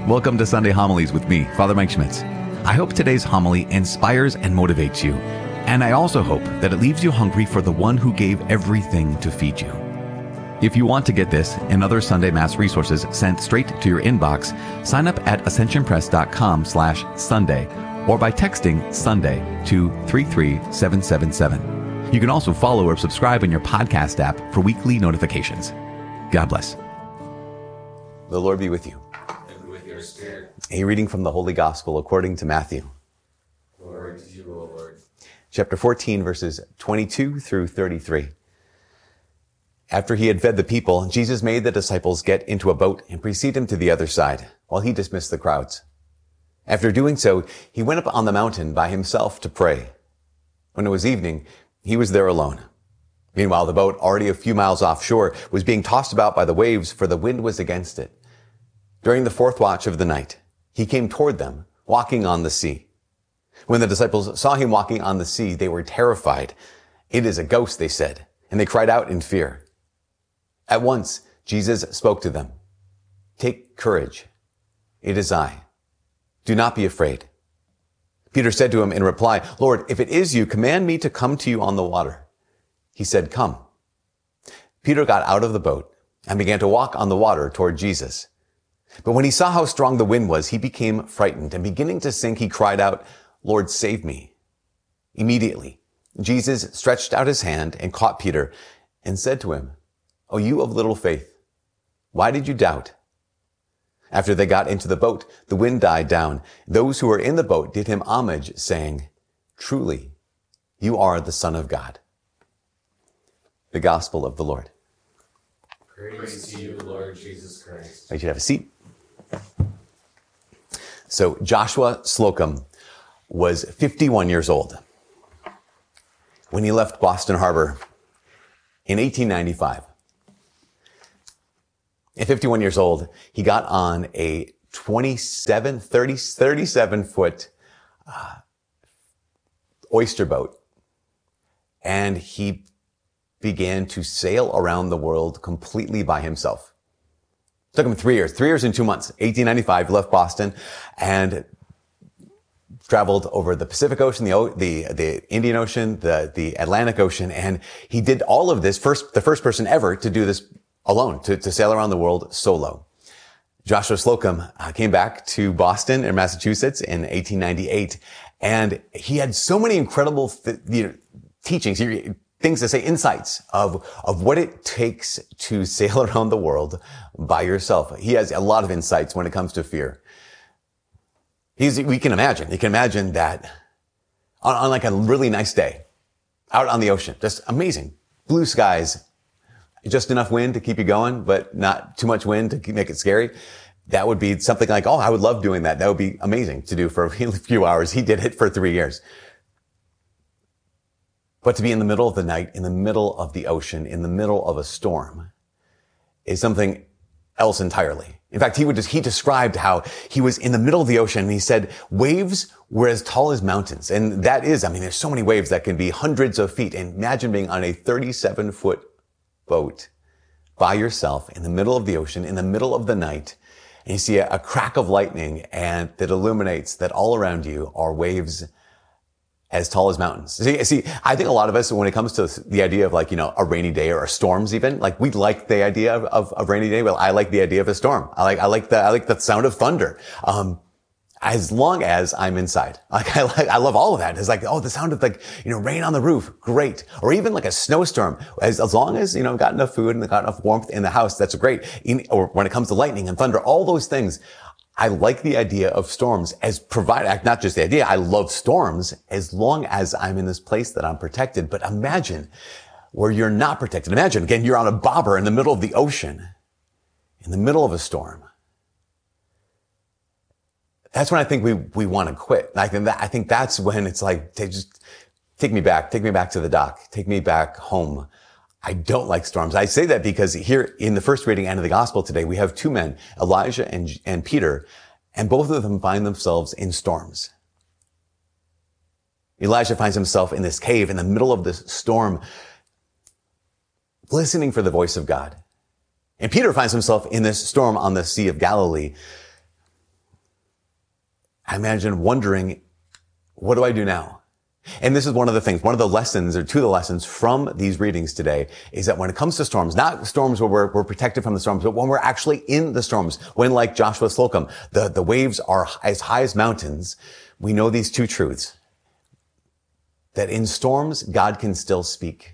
Welcome to Sunday Homilies with me, Father Mike Schmitz. I hope today's homily inspires and motivates you, and I also hope that it leaves you hungry for the one who gave everything to feed you. If you want to get this and other Sunday Mass resources sent straight to your inbox, sign up at ascensionpress.com/Sunday or by texting Sunday to 33777. You can also follow or subscribe in your podcast app for weekly notifications. God bless. The Lord be with you. And with your spirit. A reading from the Holy Gospel according to Matthew. Glory to you, O Lord. Chapter 14, verses 22 through 33. After he had fed the people, Jesus made the disciples get into a boat and precede him to the other side, while he dismissed the crowds. After doing so, he went up on the mountain by himself to pray. When it was evening, he was there alone. Meanwhile, the boat, already a few miles offshore, was being tossed about by the waves, for the wind was against it. During the fourth watch of the night, he came toward them, walking on the sea. When the disciples saw him walking on the sea, they were terrified. "It is a ghost," they said, and they cried out in fear. At once, Jesus spoke to them. "Take courage. It is I. Do not be afraid." Peter said to him in reply, "Lord, if it is you, command me to come to you on the water." He said, "Come." Peter got out of the boat and began to walk on the water toward Jesus. But when he saw how strong the wind was, he became frightened, and beginning to sink, he cried out, "Lord, save me." Immediately, Jesus stretched out his hand and caught Peter and said to him, "O you of little faith, why did you doubt?" After they got into the boat, the wind died down. Those who were in the boat did him homage, saying, "Truly, you are the Son of God." The Gospel of the Lord. Praise to you, Lord Jesus Christ. I should have a seat. So Joshua Slocum was 51 years old when he left Boston Harbor in 1895. At 51 years old, he got on a 37-foot oyster boat, and he began to sail around the world completely by himself. It took him 3 years and 2 months. 1895, he left Boston and traveled over the Pacific Ocean, the Indian Ocean, the Atlantic Ocean, and he did all of this the first person ever to do this alone, to sail around the world solo. Joshua Slocum came back to Boston in Massachusetts in 1898, and he had so many incredible teachings, things to say, insights of what it takes to sail around the world by yourself. He has a lot of insights when it comes to fear. You can imagine that on like a really nice day out on the ocean, just amazing, blue skies, just enough wind to keep you going, but not too much wind to make it scary. That would be something like, oh, I would love doing that. That would be amazing to do for a few hours. He did it for 3 years. But to be in the middle of the night, in the middle of the ocean, in the middle of a storm is something else entirely. In fact, he described how he was in the middle of the ocean, and he said waves were as tall as mountains. And that is, there's so many waves that can be hundreds of feet. And imagine being on a 37-foot boat by yourself in the middle of the ocean, in the middle of the night, and you see a crack of lightning and that illuminates that all around you are waves as tall as mountains. See, I think a lot of us, when it comes to the idea of a rainy day or storms even, we like the idea of a rainy day. Well, I like the idea of a storm. I like the sound of thunder. As long as I'm inside. I love all of that. It's the sound of rain on the roof. Great. Or even like a snowstorm. As long as, I've got enough food and got enough warmth in the house, that's great. Or when it comes to lightning and thunder, all those things. I like the idea of storms not just the idea. I love storms as long as I'm in this place that I'm protected. But imagine where you're not protected. Imagine, again, you're on a bobber in the middle of the ocean, in the middle of a storm. That's when I think we want to quit. I think that's when it's just take me back to the dock, take me back home. I don't like storms. I say that because here in the first reading and in the gospel today, we have two men, Elijah and Peter, and both of them find themselves in storms. Elijah finds himself in this cave in the middle of this storm, listening for the voice of God. And Peter finds himself in this storm on the Sea of Galilee, I imagine wondering, what do I do now? And this is one of the things, one of the lessons, or two of the lessons from these readings today, is that when it comes to storms, not storms where we're protected from the storms, but when we're actually in the storms, when, like Joshua Slocum, the waves are as high as mountains, we know these two truths. That in storms, God can still speak.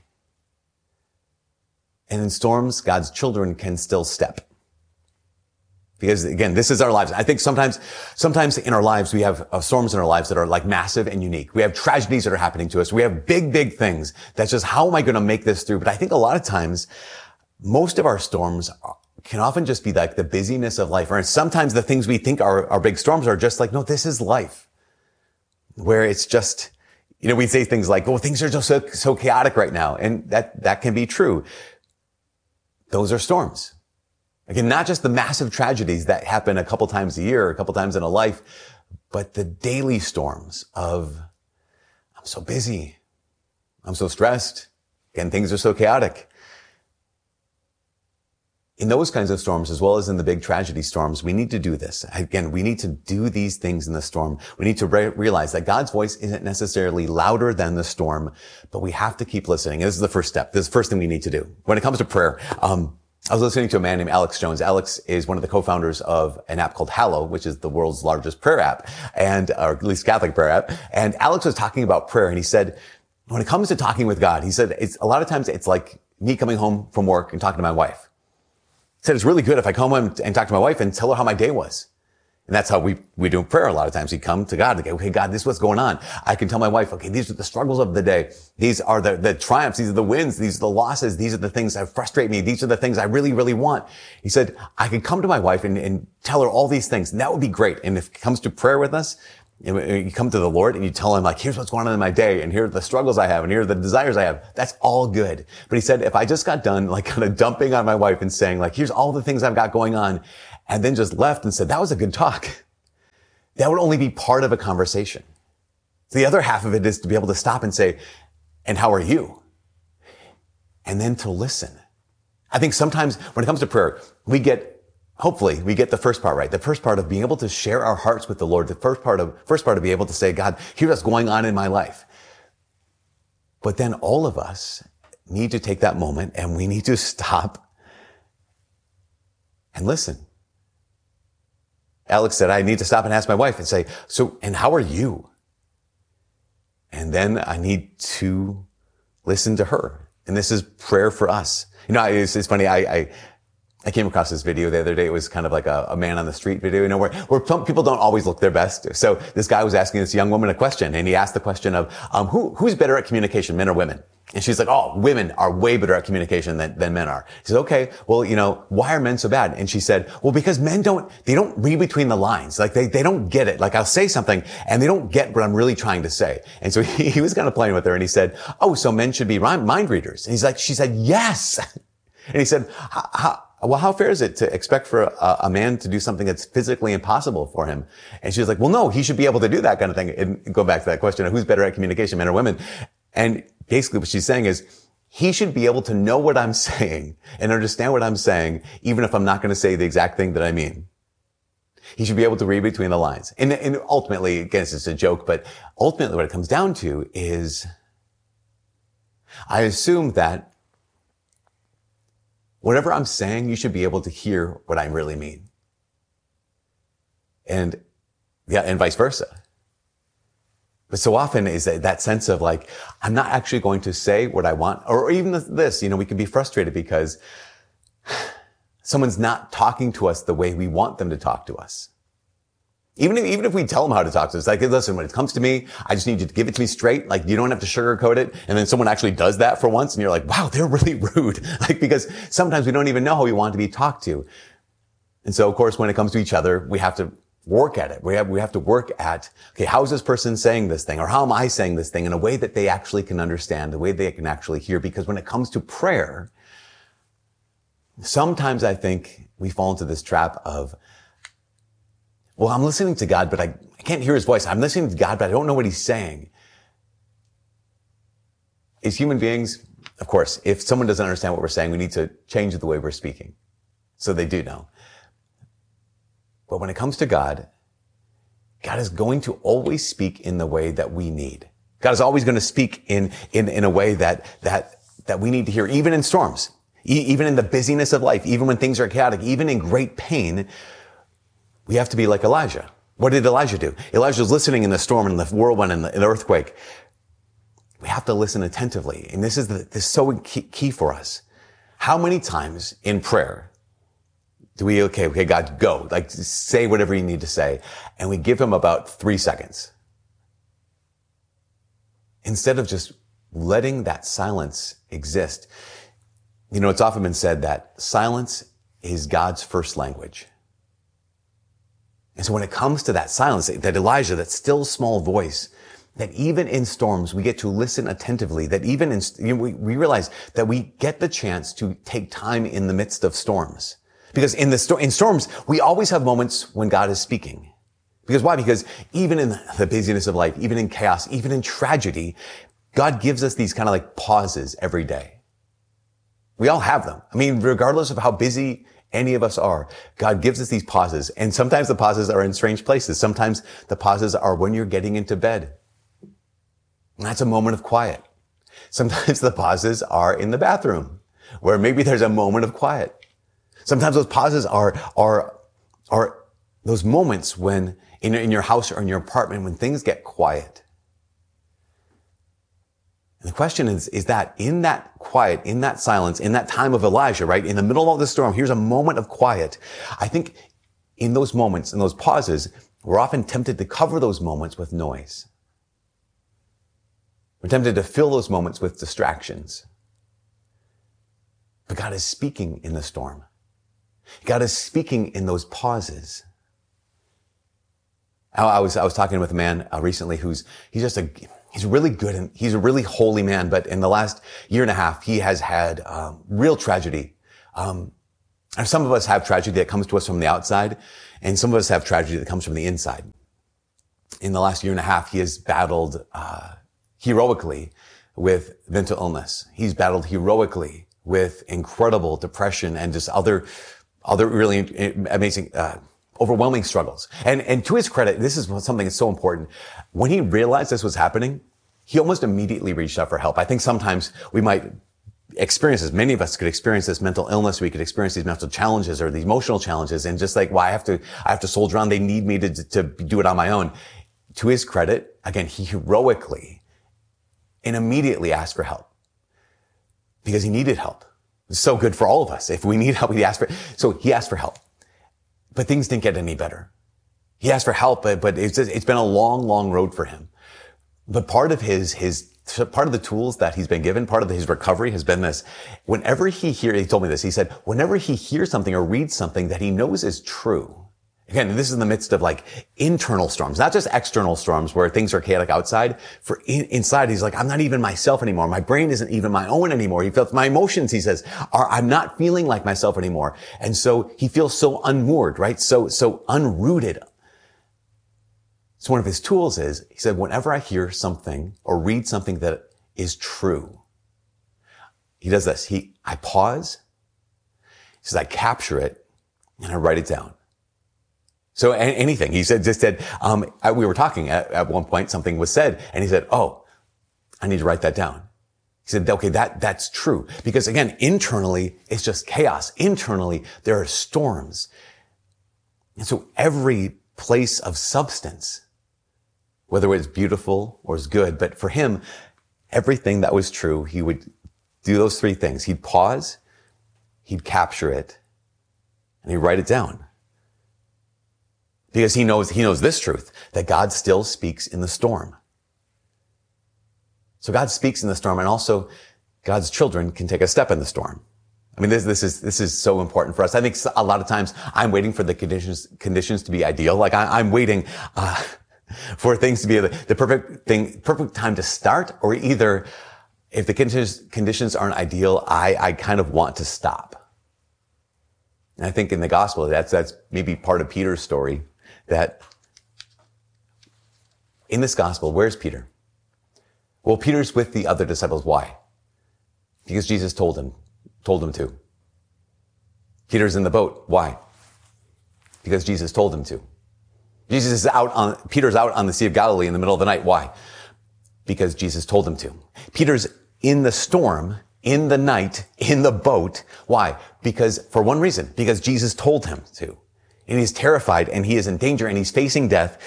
And in storms, God's children can still step. Because again, this is our lives. I think sometimes in our lives, we have storms in our lives that are like massive and unique. We have tragedies that are happening to us. We have big things. That's just, how am I going to make this through? But I think a lot of times, most of our storms can often just be like the busyness of life. Or sometimes the things we think are big storms are just like, no, this is life. Where it's just, we say things like, oh, things are just so chaotic right now. And that can be true. Those are storms. Again, not just the massive tragedies that happen a couple times a year, a couple times in a life, but the daily storms of, I'm so busy. I'm so stressed. Again, things are so chaotic. In those kinds of storms, as well as in the big tragedy storms, we need to do this. Again, we need to do these things in the storm. We need to realize that God's voice isn't necessarily louder than the storm, but we have to keep listening. And this is the first step. This is the first thing we need to do. When it comes to prayer, I was listening to a man named Alex Jones. Alex is one of the co-founders of an app called Hallow, which is the world's largest prayer app, or at least Catholic prayer app. And Alex was talking about prayer, and he said, when it comes to talking with God, he said, a lot of times it's like me coming home from work and talking to my wife. He said, it's really good if I come home and talk to my wife and tell her how my day was. And that's how we do prayer a lot of times. We come to God and go, okay, God, this is what's going on. I can tell my wife, okay, these are the struggles of the day. These are the triumphs. These are the wins. These are the losses. These are the things that frustrate me. These are the things I really, really want. He said, I can come to my wife and tell her all these things. And that would be great. And if it comes to prayer with us, you come to the Lord and you tell him, like, here's what's going on in my day, and here are the struggles I have, and here are the desires I have. That's all good. But he said, if I just got done, like, kind of dumping on my wife and saying, like, here's all the things I've got going on, and then just left and said, that was a good talk, that would only be part of a conversation. The other half of it is to be able to stop and say, and how are you? And then to listen. I think sometimes when it comes to prayer, hopefully we get the first part right. The first part of being able to share our hearts with the Lord. The first part of being able to say, God, here's what's going on in my life. But then all of us need to take that moment and we need to stop and listen. Alex said, I need to stop and ask my wife and say, so, and how are you? And then I need to listen to her. And this is prayer for us. It's funny. I came across this video the other day. It was kind of like a man on the street video, where some people don't always look their best. So this guy was asking this young woman a question, and he asked the question of, who's better at communication, men or women? And she's like, oh, women are way better at communication than men are. He says, okay, well, why are men so bad? And she said, well, because men don't read between the lines. Like they don't get it. Like I'll say something and they don't get what I'm really trying to say. And so he was kind of playing with her and he said, oh, so men should be mind readers. And she said, yes. And he said, how fair is it to expect for a man to do something that's physically impossible for him? And she was like, well, no, he should be able to do that kind of thing. And go back to that question of who's better at communication, men or women. And basically what she's saying is he should be able to know what I'm saying and understand what I'm saying, even if I'm not going to say the exact thing that I mean. He should be able to read between the lines. And ultimately, again, it's just a joke, but ultimately what it comes down to is I assume that whatever I'm saying, you should be able to hear what I really mean. And vice versa. But so often is that sense of like, I'm not actually going to say what I want, or even this, we can be frustrated because someone's not talking to us the way we want them to talk to us. Even if we tell them how to talk to us, like, listen, when it comes to me, I just need you to give it to me straight. Like, you don't have to sugarcoat it. And then someone actually does that for once and you're like, wow, they're really rude. Like, because sometimes we don't even know how we want to be talked to. And so, of course, when it comes to each other, we have to work at it. We have to work at, okay, how is this person saying this thing? Or how am I saying this thing in a way that they actually can understand, the way they can actually hear? Because when it comes to prayer, sometimes I think we fall into this trap of, well, I'm listening to God, but I can't hear his voice. I'm listening to God, but I don't know what he's saying. As human beings, of course, if someone doesn't understand what we're saying, we need to change the way we're speaking so they do know. But when it comes to God, God is going to always speak in the way that we need. God is always going to speak in a way that we need to hear, even in storms, even in the busyness of life, even when things are chaotic, even in great pain. We have to be like Elijah. What did Elijah do? Elijah was listening in the storm and the whirlwind and the earthquake. We have to listen attentively. And this is so key for us. How many times in prayer do we, okay, God, go. Like, say whatever you need to say. And we give him about 3 seconds. Instead of just letting that silence exist. You know, it's often been said that silence is God's first language. And so when it comes to that silence, that Elijah, that still small voice, that even in storms, we get to listen attentively, that even in, we realize that we get the chance to take time in the midst of storms. Because in storms, we always have moments when God is speaking. Because why? Because even in the busyness of life, even in chaos, even in tragedy, God gives us these kind of like pauses every day. We all have them. I mean, regardless of how busy any of us are, God gives us these pauses. And sometimes the pauses are in strange places. Sometimes the pauses are when you're getting into bed. And that's a moment of quiet. Sometimes the pauses are in the bathroom, where maybe there's a moment of quiet. Sometimes those pauses are those moments when in your house or in your apartment when things get quiet. And the question is that in that quiet, in that silence, in that time of Elijah, right? In the middle of the storm, here's a moment of quiet. I think in those moments, in those pauses, we're often tempted to cover those moments with noise. We're tempted to fill those moments with distractions. But God is speaking in the storm. God is speaking in those pauses. I was talking with a man recently he's really good and he's a really holy man, but in the last year and a half, he has had real tragedy. And some of us have tragedy that comes to us from the outside, and some of us have tragedy that comes from the inside. In the last year and a half, he has battled heroically with mental illness. He's battled heroically with incredible depression and just other really amazing, overwhelming struggles. And to his credit, this is something that's so important. When he realized this was happening, he almost immediately reached out for help. I think sometimes we might experience this. Many of us could experience this mental illness. We could experience these mental challenges or these emotional challenges. And just like, well, I have to soldier on. They need me to do it on my own. To his credit, again, he heroically and immediately asked for help because he needed help. It's so good for all of us. If we need help, he asked for help. But things didn't get any better. He asked for help, but it's been a long, long road for him. But part of part of the tools that he's been given, part of his recovery has been this. Whenever he told me this, he said, whenever he hears something or reads something that he knows is true, again, this is in the midst of like internal storms, not just external storms where things are chaotic outside. For inside, he's like, I'm not even myself anymore. My brain isn't even my own anymore. He felt my emotions, he says, I'm not feeling like myself anymore. And so he feels so unmoored, right? So unrooted. So one of his tools is, he said, whenever I hear something or read something that is true, he does this. I pause. He says, I capture it and I write it down. So anything, he said, we were talking at one point, something was said, and he said, oh, I need to write that down. He said, okay, that's true. Because again, internally, it's just chaos. Internally, there are storms. And so every place of substance, whether it's beautiful or it's good, but for him, everything that was true, he would do those three things. He'd pause, he'd capture it, and he'd write it down. Because he knows this truth, that God still speaks in the storm. So God speaks in the storm, and also God's children can take a step in the storm. I mean, this is so important for us. I think a lot of times I'm waiting for the conditions to be ideal. Like I'm waiting, for things to be the perfect time to start, or either if the conditions aren't ideal, I kind of want to stop. And I think in the gospel, that's maybe part of Peter's story, that in this gospel, where's Peter? Well, Peter's with the other disciples. Why? Because Jesus told him to. Peter's in the boat. Why? Because Jesus told him to. Peter's out on the Sea of Galilee in the middle of the night. Why? Because Jesus told him to. Peter's in the storm, in the night, in the boat. Why? Because, for one reason, because Jesus told him to. And he's terrified and he is in danger and he's facing death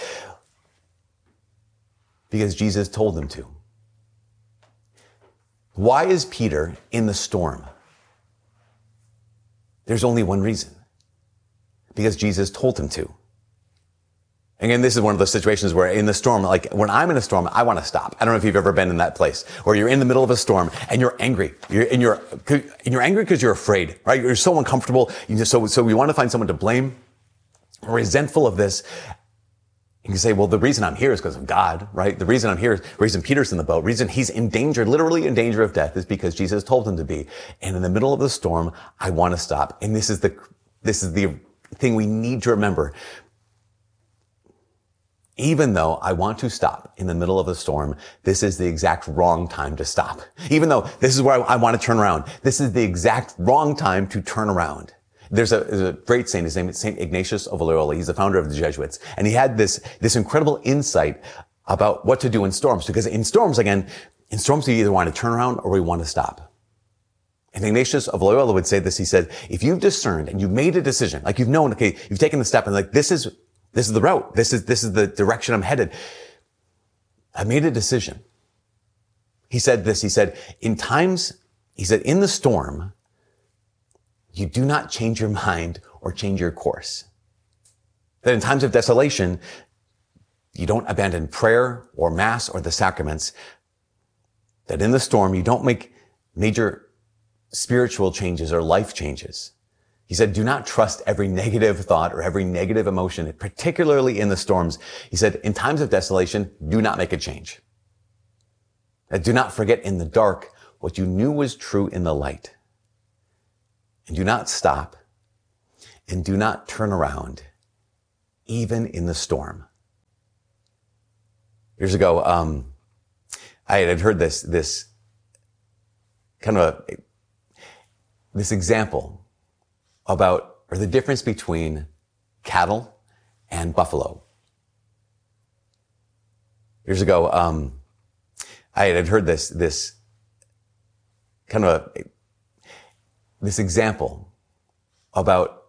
because Jesus told him to. Why is Peter in the storm? There's only one reason. Because Jesus told him to. Again, this is one of those situations where in the storm, like when I'm in a storm, I want to stop. I don't know if you've ever been in that place where you're in the middle of a storm and you're angry. You're angry because you're afraid, right? You're so uncomfortable. So we want to find someone to blame. We're resentful of this. You can say, well, the reason I'm here is because of God, right? The reason I'm here is the reason Peter's in the boat, the reason he's in danger, literally in danger of death, is because Jesus told him to be. And in the middle of the storm, I want to stop. And this is the thing we need to remember. Even though I want to stop in the middle of a storm, this is the exact wrong time to stop. Even though this is where I want to turn around, this is the exact wrong time to turn around. There's a great saint, his name is Saint Ignatius of Loyola. He's the founder of the Jesuits. And he had this incredible insight about what to do in storms. Because in storms, we either want to turn around or we want to stop. And Ignatius of Loyola would say this. He said, if you've discerned and you've made a decision, like you've known, okay, you've taken the step and like, this is the route. This is the direction I'm headed. I made a decision. He said this. He said, in the storm, you do not change your mind or change your course. That in times of desolation, you don't abandon prayer or mass or the sacraments. That in the storm, you don't make major spiritual changes or life changes. He said, do not trust every negative thought or every negative emotion, particularly in the storms. He said, in times of desolation, do not make a change. That do not forget in the dark what you knew was true in the light. And do not stop and do not turn around, even in the storm. Years ago, I had heard this example about, or the difference between cattle and buffalo. Years ago, I had heard this example about,